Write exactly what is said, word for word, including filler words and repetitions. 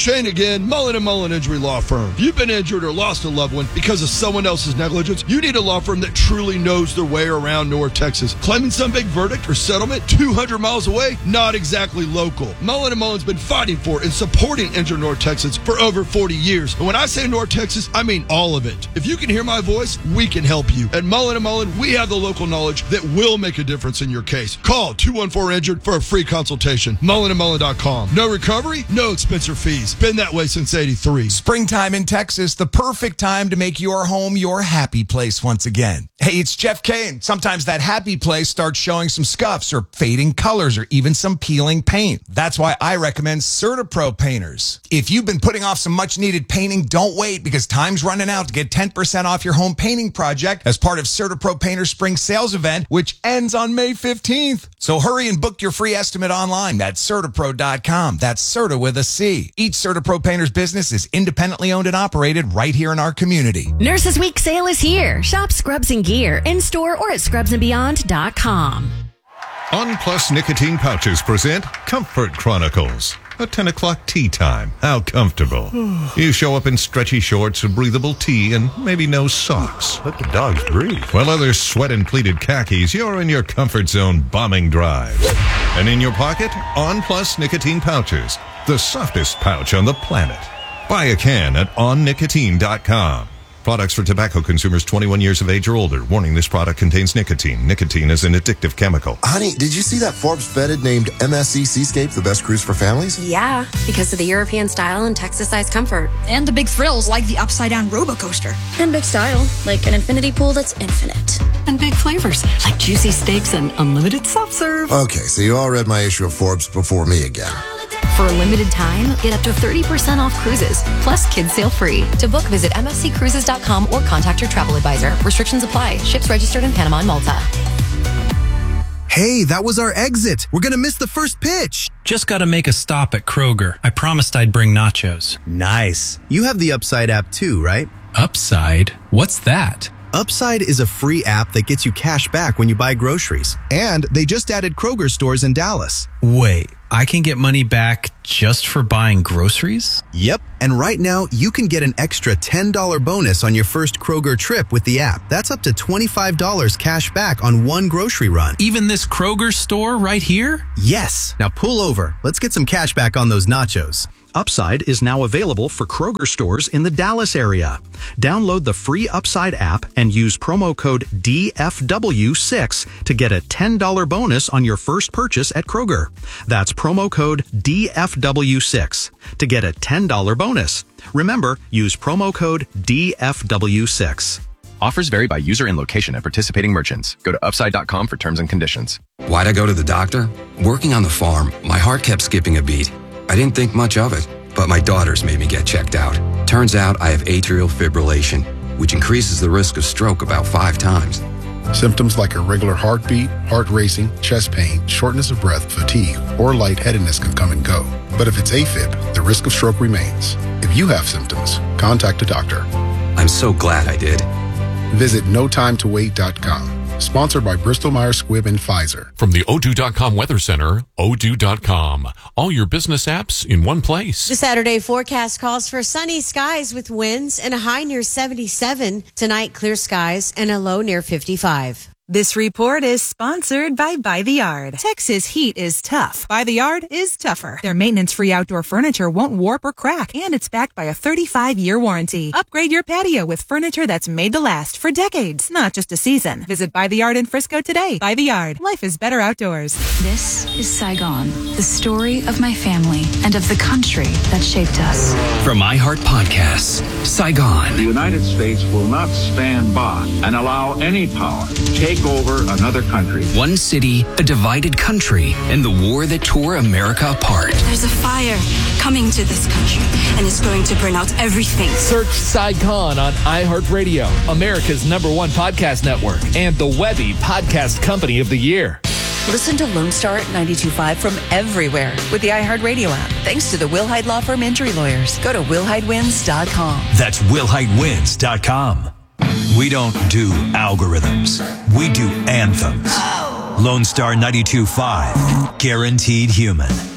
Shane again, Mullen and Mullen Injury Law Firm. If you've been injured or lost a loved one because of someone else's negligence, you need a law firm that truly knows their way around North Texas. Claiming some big verdict or settlement two hundred miles away? Not exactly local. Mullen and Mullen's been fighting for and supporting injured North Texans for over forty years. And when I say North Texas, I mean all of it. If you can hear my voice, we can help you. At Mullen and Mullen, we have the local knowledge that will make a difference in your case. Call two one four injured for a free consultation. mullen and mullen dot com. No recovery, no expense or fees. Been that way since eighty-three. Springtime in Texas, the perfect time to make your home your happy place once again. Hey, it's Jeff Kane. Sometimes that happy place starts showing some scuffs or fading colors or even some peeling paint. That's why I recommend CertaPro painters. If you've been putting off some much needed painting, don't wait because time's running out to get ten percent off your home painting project as part of CertaPro Painters Spring Sales Event, which ends on May fifteenth. So hurry and book your free estimate online at CertaPro dot com. That's Certa with a C. Each CertaPro Painters business is independently owned and operated right here in our community. Nurses Week sale is here. Shop Scrubs and Gear in-store or at scrubs and beyond dot com. On Plus Nicotine Pouches present Comfort Chronicles. A ten o'clock tea time. How comfortable. You show up in stretchy shorts, a breathable tee, and maybe no socks. Let the dogs breathe. While others sweat in pleated khakis, you're in your comfort zone bombing drive. And in your pocket, On Plus Nicotine Pouches. The softest pouch on the planet. Buy a can at on nicotine dot com. Products for tobacco consumers twenty-one years of age or older. Warning, this product contains nicotine. Nicotine is an addictive chemical. Honey, did you see that Forbes vetted named M S C Seascape the best cruise for families? Yeah, because of the European style and Texas-sized comfort. And the big thrills like the upside-down robo coaster. And big style, like an infinity pool that's infinite. And big flavors, like juicy steaks and unlimited soft serve. Okay, so you all read my issue of Forbes before me again. For a limited time, get up to thirty percent off cruises, plus kids sail free. To book, visit m f c cruises dot com or contact your travel advisor. Restrictions apply. Ships registered in Panama and Malta. Hey, that was our exit. We're going to miss the first pitch. Just got to make a stop at Kroger. I promised I'd bring nachos. Nice. You have the Upside app too, right? Upside? What's that? Upside is a free app that gets you cash back when you buy groceries. And they just added Kroger stores in Dallas. Wait, I can get money back just for buying groceries? Yep. And right now, you can get an extra ten dollars bonus on your first Kroger trip with the app. That's up to twenty-five dollars cash back on one grocery run. Even this Kroger store right here? Yes. Now pull over. Let's get some cash back on those nachos. Upside is now available for Kroger stores in the Dallas area. Download the free Upside app and use promo code D F W six to get a ten dollars bonus on your first purchase at Kroger. That's promo code D F W six to get a ten dollars bonus. Remember, use promo code D F W six. Offers vary by user and location at participating merchants. Go to upside dot com for terms and conditions. Why'd I go to the doctor? Working on the farm, my heart kept skipping a beat. I didn't think much of it, but my daughters made me get checked out. Turns out I have atrial fibrillation, which increases the risk of stroke about five times. Symptoms like irregular heartbeat, heart racing, chest pain, shortness of breath, fatigue, or lightheadedness can come and go. But if it's AFib, the risk of stroke remains. If you have symptoms, contact a doctor. I'm so glad I did. Visit no time to wait dot com. Sponsored by Bristol Myers Squibb and Pfizer. From the odoo dot com Weather Center, odoo dot com. All your business apps in one place. The Saturday forecast calls for sunny skies with winds and a high near seventy-seven. Tonight, clear skies and a low near fifty-five. This report is sponsored by By the Yard. Texas heat is tough. By the Yard is tougher. Their maintenance-free outdoor furniture won't warp or crack, and it's backed by a thirty-five year warranty. Upgrade your patio with furniture that's made to last for decades, not just a season. Visit By the Yard in Frisco today. By the Yard. Life is better outdoors. This is Saigon, the story of my family and of the country that shaped us. From iHeart Podcasts, Saigon. The United States will not stand by and allow any power to take over another country. One city, a divided country, and the war that tore America apart. There's a fire coming to this country, and it's going to burn out everything. Search Saigon on iHeartRadio, America's number one podcast network, and the Webby Podcast Company of the Year. Listen to Lone Star ninety-two point five from everywhere with the iHeartRadio app. Thanks to the Wilhite Law Firm Injury Lawyers. Go to wilhite wins dot com. That's wilhite wins dot com. We don't do algorithms. We do anthems. Lone Star ninety-two point five. Guaranteed human.